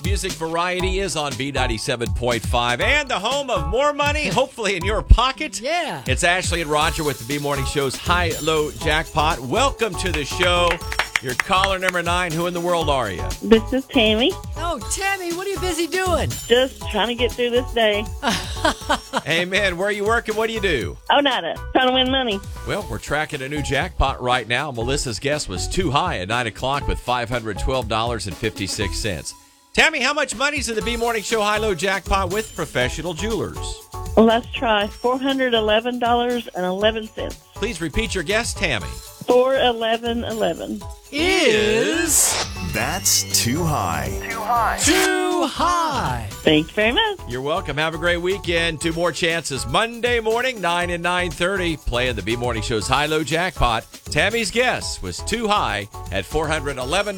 best music variety is on B97.5 and the home of more money, hopefully in your pocket. Yeah. It's Ashley and Roger with the B-Morning Show's High-Low Jackpot. Welcome to the show. You're caller number 9. Who in the world are you? This is Tammy. Oh, Tammy, what are you busy doing? Just trying to get through this day. Amen. Where are you working? What do you do? Oh, nada. Trying to win money. Well, we're tracking a new jackpot right now. Melissa's guess was too high at 9 o'clock with $512.56. Tammy, how much money's in the B-Morning Show High-Low Jackpot with Professional Jewelers? Well, let's try $411.11. Please repeat your guess, Tammy. 411.11. That's too high. Too high. Thank you very much. You're welcome. Have a great weekend. 2 more chances Monday morning, 9 and 9:30. Playing the B-Morning Show's High-Low Jackpot. Tammy's guess was too high at $411.